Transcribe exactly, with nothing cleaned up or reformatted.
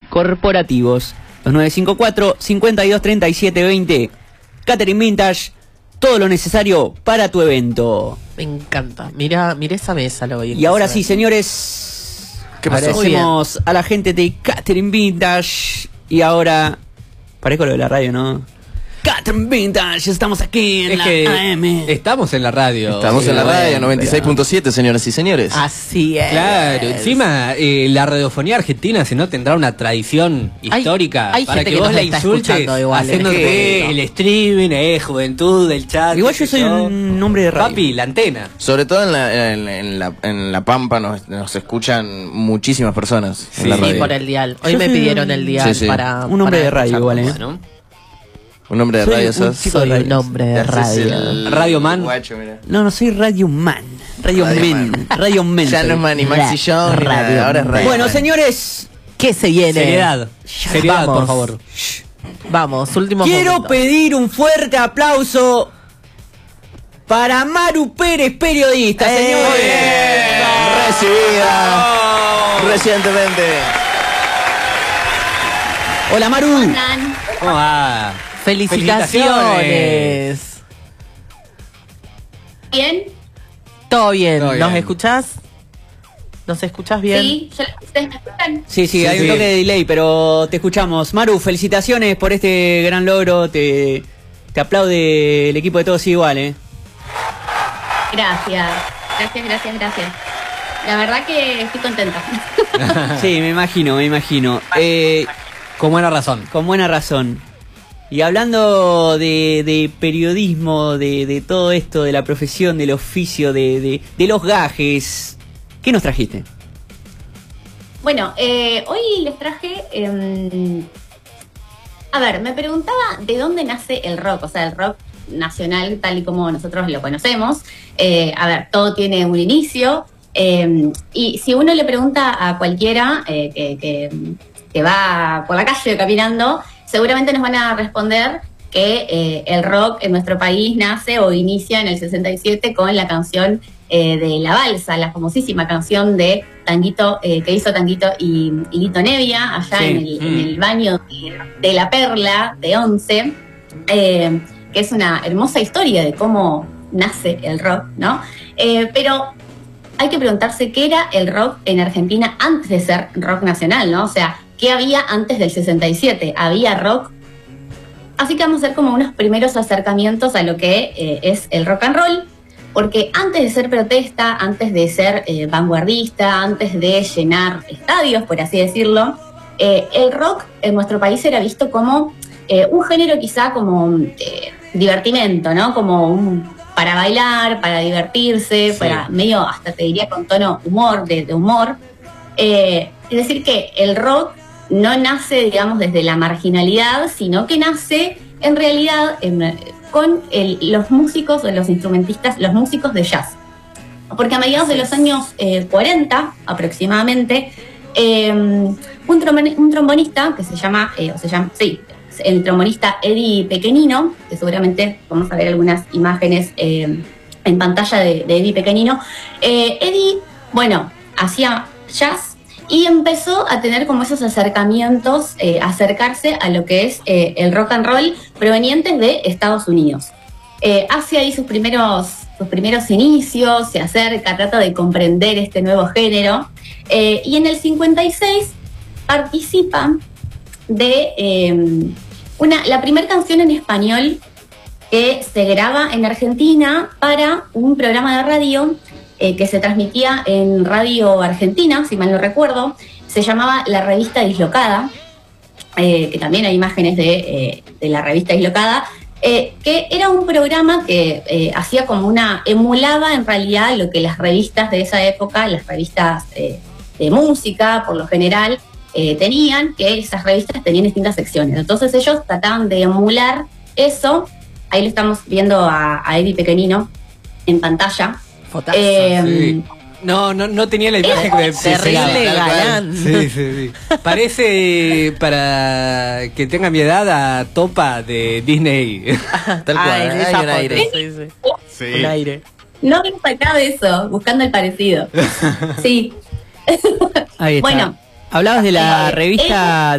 corporativos. Dos nueve cinco cuatro, cinco dos tres siete dos cero. Catering Vintage, todo lo necesario para tu evento. Me encanta. Mira, mira esa mesa, lo voy a Y ahora sí, señores, ¿qué pasó? agradecemos a la gente de Catering Vintage. Y ahora, parezco lo de la radio, ¿no? Catering Vintage, estamos aquí en Es la que A M. estamos en la radio. Estamos Sí, en la radio, bueno, noventa y seis punto siete, señoras y señores. Así es. Claro, encima eh, la radiofonía argentina, si no, tendrá una tradición Hay- histórica hay para gente que, que vos nos la está insultes escuchando igual, haciéndote es que- el streaming, eh, juventud del chat. Igual yo qué sé soy un hombre de radio. Papi, la antena. Sobre todo en la, en, en la, en la Pampa nos, nos escuchan muchísimas personas Sí, en la Sí, radio. por el dial. Hoy Yo me soy pidieron un- el dial Sí, sí. para... Un hombre para de radio igual, escucharnos. ¿eh? Bueno, Un nombre de Soy radio un sos. chico de Soy radio. un hombre de Te haces radio. el- Radio Man. guacho, mira. No, no, soy Radio Man. Radio, Radio Man. Man. Radio Man. Ya soy. no es Manny Maxi Show, ni Radio nada, ahora es radio. Bueno, Man. señores, ¿Qué se viene? seriedad. Seriedad, Vamos. por favor. Vamos, último quiero momento. pedir un fuerte aplauso para Maru Pérez, periodista, ¡Eh! señores. Bien, recibida recientemente. Hola, Maru. Andan. ¿Cómo va? Felicitaciones. ¿Bien? ¿Todo bien? Todo ¿Nos bien. escuchás? ¿Nos escuchás bien? Sí, yo- ¿ustedes me escuchan? Sí, sí, Sí, hay un sí. toque de delay, pero te escuchamos. Maru, felicitaciones por este gran logro. Te, te aplaude el equipo de Todos Igual, ¿eh? Gracias. Gracias, gracias, gracias. La verdad que estoy contenta. Sí, me imagino, me imagino. Eh, Con buena razón. con buena razón. Y hablando de, de periodismo, de, de todo esto, de la profesión, del oficio, de, de, de los gajes, ¿qué nos trajiste? Bueno, eh, hoy les traje... eh, a ver, me preguntaba de dónde nace el rock, o sea, el rock nacional tal y como nosotros lo conocemos. Eh, a ver, todo tiene un inicio. eh, y si uno le pregunta a cualquiera eh, que, que, que va por la calle caminando, seguramente nos van a responder que eh, el rock en nuestro país nace o inicia en el sesenta y siete con la canción eh, de La Balsa, la famosísima canción de Tanguito, eh, que hizo Tanguito y, y Lito Nevia, allá Sí. en, el, en Mm. el baño de, de La Perla, de Once, eh, que es una hermosa historia de cómo nace el rock, ¿no? Eh, pero hay que preguntarse qué era el rock en Argentina antes de ser rock nacional, ¿no? O sea, ¿qué había antes del sesenta y siete? ¿Había rock? Así que vamos a hacer como unos primeros acercamientos a lo que eh, es el rock and roll, porque antes de ser protesta, antes de ser eh, vanguardista, antes de llenar estadios, por así decirlo, eh, el rock en nuestro país era visto como eh, un género quizá como eh, divertimento, ¿no? Como un, para bailar, para divertirse, Sí. para medio, hasta te diría con tono humor, de, de humor. Eh, es decir, que el rock no nace, digamos, desde la marginalidad, sino que nace en realidad en, con el- los músicos o los instrumentistas, los músicos de jazz. Porque a mediados de los años eh, cuarenta aproximadamente, eh, un, trombon- un trombonista que se llama, eh, o se llama, sí, el trombonista Eddie Pequenino, que seguramente vamos a ver algunas imágenes eh, en pantalla de, de Eddie Pequenino. Eh, Eddie, bueno, hacía jazz y empezó a tener como esos acercamientos, eh, acercarse a lo que es eh, el rock and roll provenientes de Estados Unidos. Eh, hace ahí sus primeros, sus primeros inicios, se acerca, trata de comprender este nuevo género. Eh, y en el cincuenta y seis participa de eh, una, la primera canción en español que se graba en Argentina para un programa de radio eh, que se transmitía en Radio Argentina, si mal no recuerdo. Se llamaba La Revista Dislocada, eh, que también hay imágenes de, eh, de La Revista Dislocada, eh, que era un programa que eh, hacía como una, emulaba en realidad lo que las revistas de esa época, las revistas eh, de música por lo general, eh, tenían, que esas revistas tenían distintas secciones. Entonces ellos trataban de emular eso. Ahí lo estamos viendo a, a Eddie Pequenino en pantalla. Fotazo. Eh, Sí. No, no, no tenía la imagen que me Terrible esperaba. galán. Sí, sí, sí. Parece, para que tenga mi edad, a Topa de Disney. Tal Ah, cual, en hay esa un foto, aire. sí, sí. Un aire. No había sacado eso, buscando el parecido. Sí. Ahí está. Bueno. Hablabas de la Eh, revista